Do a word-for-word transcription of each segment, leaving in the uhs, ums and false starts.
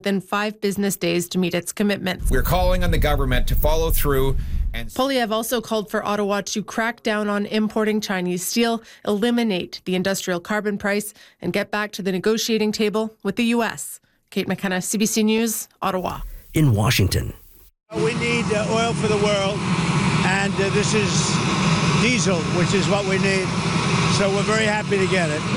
Than five business days to meet its commitments. We're calling on the government to follow through. And Poilievre also called for Ottawa to crack down on importing Chinese steel, eliminate the industrial carbon price, and get back to the negotiating table with the U S. Kate McKenna, C B C News, Ottawa. In Washington. We need uh, oil for the world, and uh, this is diesel, which is what we need. So we're very happy to get it.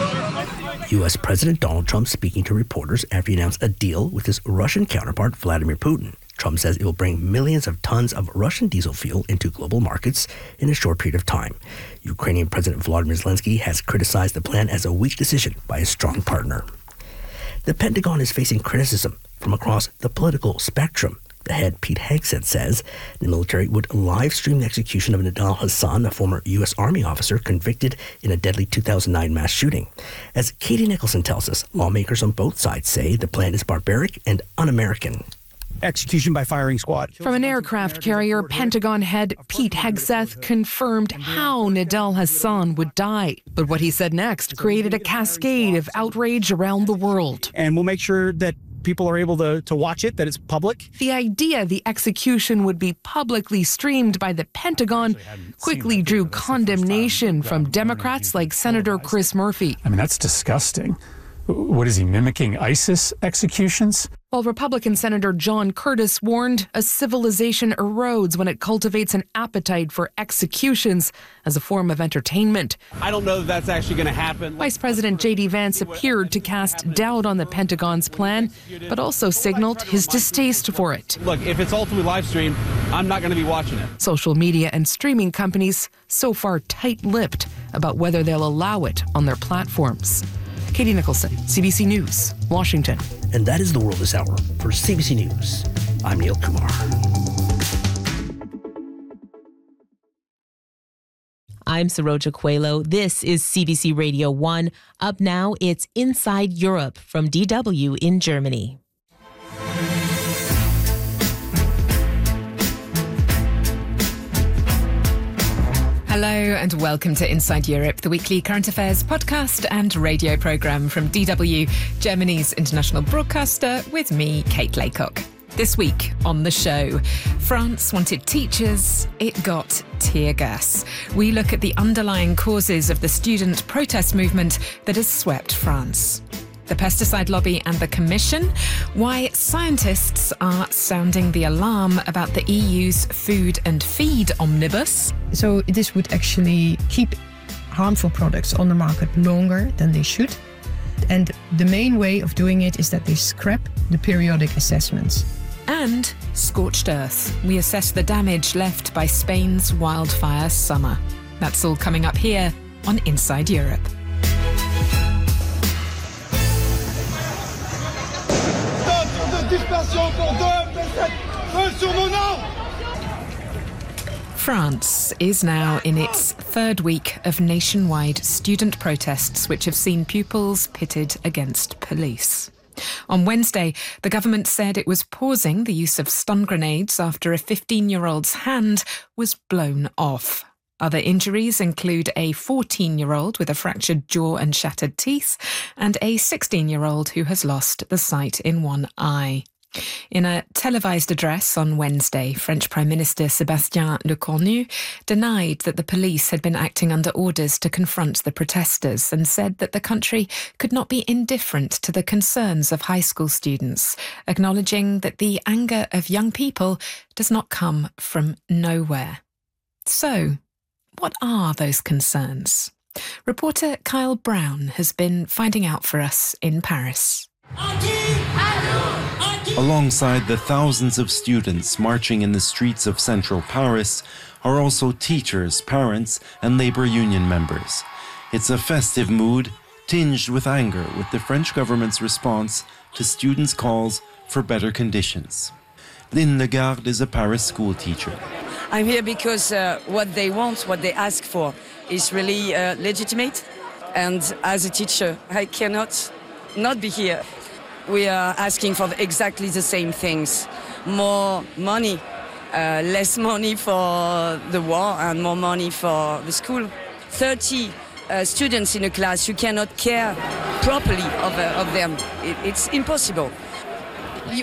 U S. President Donald Trump speaking to reporters after he announced a deal with his Russian counterpart, Vladimir Putin. Trump says it will bring millions of tons of Russian diesel fuel into global markets in a short period of time. Ukrainian President Volodymyr Zelensky has criticized the plan as a weak decision by his strong partner. The Pentagon is facing criticism from across the political spectrum. The head, Pete Hegseth, says the military would live stream the execution of Nidal Hasan, a former U S. Army officer convicted in a deadly two thousand nine mass shooting. As Katie Nicholson tells us, lawmakers on both sides say the plan is barbaric and un-American. Execution by firing squad. From an aircraft carrier, Pentagon head Pete Hegseth confirmed how Nidal Hasan would die. But what he said next created a cascade of outrage around the world. And we'll make sure that people are able to, to watch it, that it's public. The idea the execution would be publicly streamed by the Pentagon quickly drew condemnation from Democrats like Senator Chris Murphy. I mean, that's disgusting. What is he, mimicking ISIS executions? While Republican Senator John Curtis warned a civilization erodes when it cultivates an appetite for executions as a form of entertainment. I don't know that that's actually going to happen. Vice President J D Vance appeared to cast doubt on the Pentagon's plan, but also signaled his distaste for it. Look, if it's ultimately live streamed, I'm not going to be watching it. Social media and streaming companies so far tight-lipped about whether they'll allow it on their platforms. Katie Nicholson, C B C News, Washington. And that is the world this hour. For C B C News, I'm Neil Kumar. I'm Saroja Coelho. This is C B C Radio one. Up now, it's Inside Europe from D W in Germany. Hello and welcome to Inside Europe, the weekly current affairs podcast and radio programme from D W, Germany's international broadcaster, with me, Kate Laycock. This week on the show, France wanted teachers, it got tear gas. We look at the underlying causes of the student protest movement that has swept France. The pesticide lobby and the Commission, why scientists are sounding the alarm about the E U's food and feed omnibus. So this would actually keep harmful products on the market longer than they should. And the main way of doing it is that they scrap the periodic assessments. And scorched earth. We assess the damage left by Spain's wildfire summer. That's all coming up here on Inside Europe. France is now in its third week of nationwide student protests, which have seen pupils pitted against police. On Wednesday, the government said it was pausing the use of stun grenades after a fifteen-year-old's hand was blown off. Other injuries include a fourteen-year-old with a fractured jaw and shattered teeth, and a sixteen-year-old who has lost the sight in one eye. In a televised address on Wednesday, French Prime Minister Sébastien Lecornu denied that the police had been acting under orders to confront the protesters and said that the country could not be indifferent to the concerns of high school students, acknowledging that the anger of young people does not come from nowhere. So, what are those concerns? Reporter Kyle Brown has been finding out for us in Paris. Alongside the thousands of students marching in the streets of central Paris are also teachers, parents, and labor union members. It's a festive mood tinged with anger with the French government's response to students' calls for better conditions. Lynn Lagarde is a Paris school teacher. I'm here because uh, what they want, what they ask for, is really uh, legitimate. And as a teacher, I cannot not be here. We are asking for exactly the same things. More money, uh, less money for the war and more money for the school. thirty uh, students in a class, you cannot care properly of, uh, of them. It, it's impossible.